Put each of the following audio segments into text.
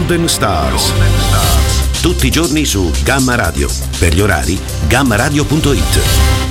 Golden Stars. Tutti i giorni su Gamma Radio. Per gli orari, gammaradio.it.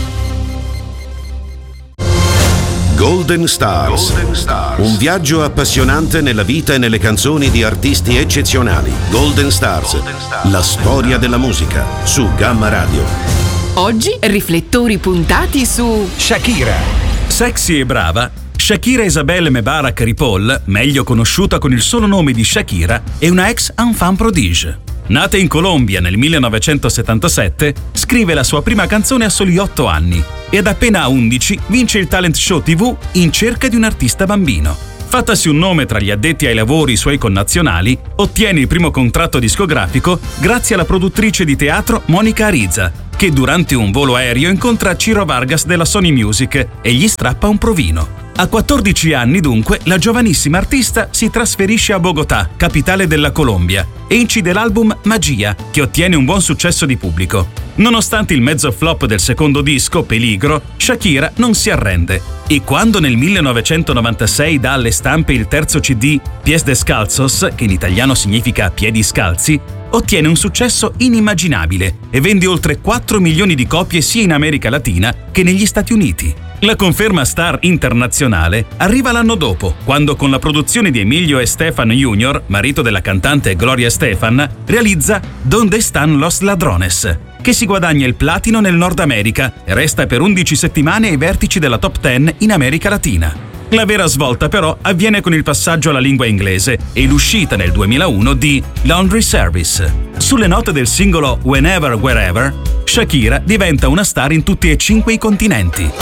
Golden Stars. Un viaggio appassionante nella vita e nelle canzoni di artisti eccezionali. Golden Stars. La storia della musica su Gamma Radio. Oggi riflettori puntati su Shakira. Sexy e brava, Shakira Isabelle Mebarak Ripoll, meglio conosciuta con il solo nome di Shakira, è una ex enfant prodige. Nata in Colombia nel 1977, scrive la sua prima canzone a soli 8 anni e ad appena 11 vince il talent show TV In cerca di un artista bambino. Fattasi un nome tra gli addetti ai lavori suoi connazionali, ottiene il primo contratto discografico grazie alla produttrice di teatro Monica Ariza, che durante un volo aereo incontra Ciro Vargas della Sony Music e gli strappa un provino. A 14 anni, dunque, la giovanissima artista si trasferisce a Bogotà, capitale della Colombia, e incide l'album Magia, che ottiene un buon successo di pubblico. Nonostante il mezzo flop del secondo disco, Peligro, Shakira non si arrende e quando nel 1996 dà alle stampe il terzo CD, Pies Descalzos, che in italiano significa piedi scalzi, ottiene un successo inimmaginabile e vende oltre 4 milioni di copie sia in America Latina che negli Stati Uniti. La conferma star internazionale arriva l'anno dopo, quando con la produzione di Emilio Estefan Jr., marito della cantante Gloria Estefan, realizza Donde están los ladrones, che si guadagna il platino nel Nord America e resta per 11 settimane ai vertici della top 10 in America Latina. La vera svolta però avviene con il passaggio alla lingua inglese e l'uscita nel 2001 di Laundry Service. Sulle note del singolo Whenever Wherever, Shakira diventa una star in tutti e 5 i continenti.